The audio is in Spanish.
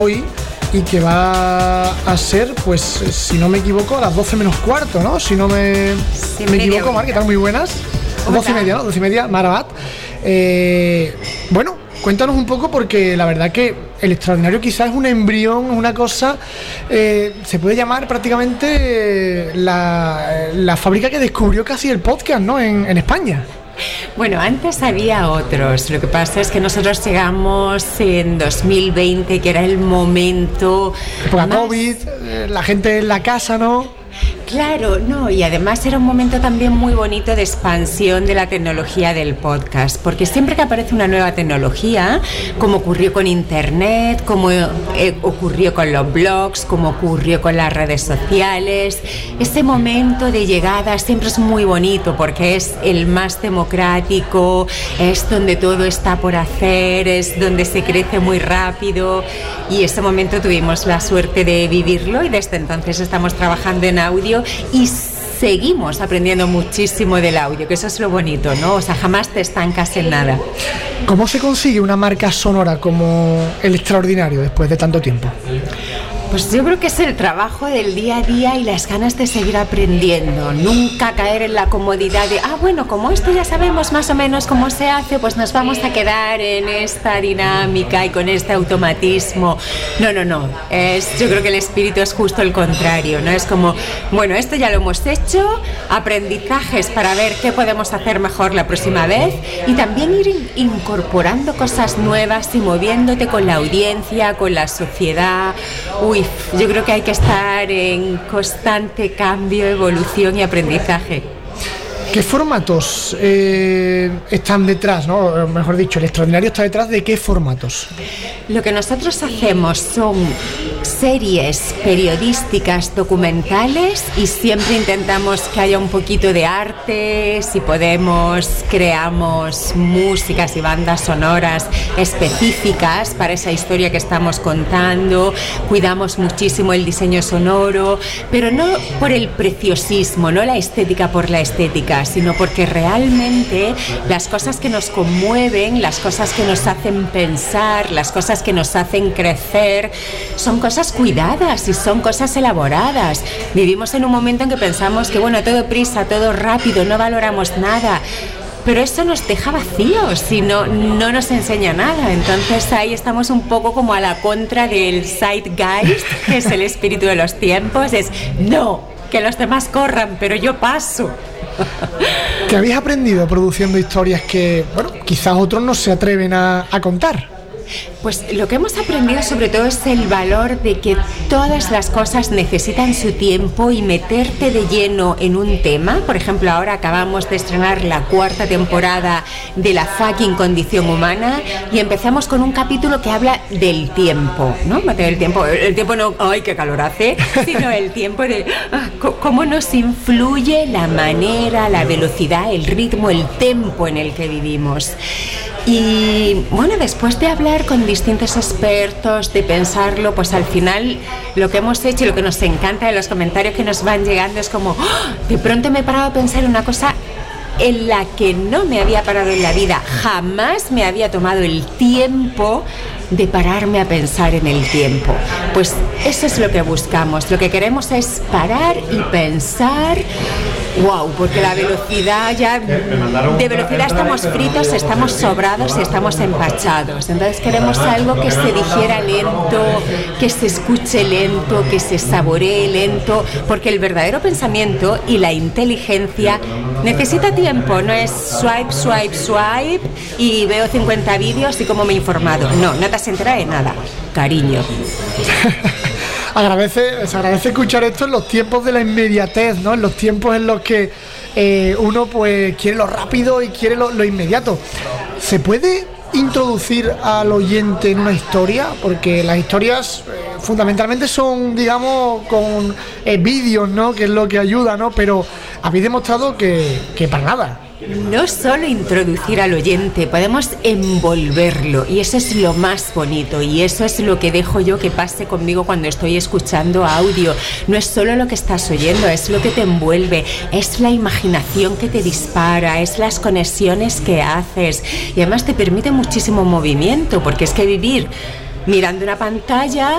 hoy y que va a ser, pues, si no me equivoco, a las 12 menos cuarto, ¿no? Si no me equivoco, Mar, que están muy buenas. 12 y media, ¿no? 12 y media, Marabat. Bueno, cuéntanos un poco, porque la verdad que El Extraordinario quizás es un embrión, una cosa, se puede llamar prácticamente la fábrica que descubrió casi el podcast, ¿no? En España. Bueno, antes había otros. Lo que pasa es que nosotros llegamos en 2020, que era el momento. Época COVID, la gente en la casa, ¿no? Claro, no, y además era un momento también muy bonito de expansión de la tecnología del podcast, porque siempre que aparece una nueva tecnología, como ocurrió con Internet, como ocurrió con los blogs, como ocurrió con las redes sociales, ese momento de llegada siempre es muy bonito porque es el más democrático, es donde todo está por hacer, es donde se crece muy rápido, y ese momento tuvimos la suerte de vivirlo y desde entonces estamos trabajando en audio y seguimos aprendiendo muchísimo del audio, que eso es lo bonito, ¿no? O sea, jamás te estancas en nada. ¿Cómo se consigue una marca sonora como El Extraordinario después de tanto tiempo? Pues yo creo que es el trabajo del día a día y las ganas de seguir aprendiendo, nunca caer en la comodidad de, bueno, como esto ya sabemos más o menos cómo se hace, pues nos vamos a quedar en esta dinámica y con este automatismo. No, yo creo que el espíritu es justo el contrario, ¿no? Es como, bueno, esto ya lo hemos hecho, aprendizajes para ver qué podemos hacer mejor la próxima vez, y también ir incorporando cosas nuevas y moviéndote con la audiencia, con la sociedad. Yo creo que hay que estar en constante cambio, evolución y aprendizaje. ¿Qué formatos están detrás, ¿no? Mejor dicho, El Extraordinario está detrás de qué formatos? Lo que nosotros hacemos son series periodísticas documentales y siempre intentamos que haya un poquito de arte. Si podemos, creamos músicas y bandas sonoras específicas para esa historia que estamos contando. Cuidamos muchísimo el diseño sonoro, pero no por el preciosismo, no la estética por la estética, sino porque realmente las cosas que nos conmueven, las cosas que nos hacen pensar, las cosas que nos hacen crecer, son cosas cuidadas y son cosas elaboradas. Vivimos en un momento en que pensamos que, bueno, todo prisa, todo rápido, no valoramos nada. Pero eso nos deja vacíos y no nos enseña nada. Entonces ahí estamos un poco como a la contra del zeitgeist, que es el espíritu de los tiempos. Es, no, que los demás corran, pero yo paso. ¿Qué habéis aprendido produciendo historias que, bueno, quizás otros no se atreven a contar? Pues lo que hemos aprendido sobre todo es el valor de que todas las cosas necesitan su tiempo y meterte de lleno en un tema. Por ejemplo, ahora acabamos de estrenar la 4ª temporada de La fucking condición humana y empezamos con un capítulo que habla del tiempo, ¿no? El tiempo no, ¡ay, qué calor hace! Sino el tiempo de cómo nos influye la manera, la velocidad, el ritmo, el tempo en el que vivimos. Y bueno, después de hablar con distintos expertos, de pensarlo, pues al final lo que hemos hecho y lo que nos encanta de los comentarios que nos van llegando es como, de pronto me he parado a pensar en una cosa en la que no me había parado en la vida, jamás me había tomado el tiempo de pararme a pensar en el tiempo. Pues eso es lo que buscamos, lo que queremos es parar y pensar. Wow, porque la velocidad de velocidad estamos fritos, estamos sobrados y estamos empachados. Entonces queremos algo que se digiera lento, que se escuche lento, que se saboree lento, porque el verdadero pensamiento y la inteligencia necesita tiempo, no es swipe y veo 50 vídeos y cómo me he informado. No te has enterado de nada, cariño. Se agradece escuchar esto en los tiempos de la inmediatez, ¿no? En los tiempos en los que uno pues quiere lo rápido y quiere lo inmediato. ¿Se puede introducir al oyente en una historia? Porque las historias fundamentalmente son, digamos, con vídeos, ¿no? Que es lo que ayuda, ¿no? Pero habéis demostrado que para nada. No solo introducir al oyente, podemos envolverlo, y eso es lo más bonito, y eso es lo que dejo yo que pase conmigo cuando estoy escuchando audio. No es solo lo que estás oyendo, es lo que te envuelve, es la imaginación que te dispara, es las conexiones que haces, y además te permite muchísimo movimiento, porque es que vivir mirando una pantalla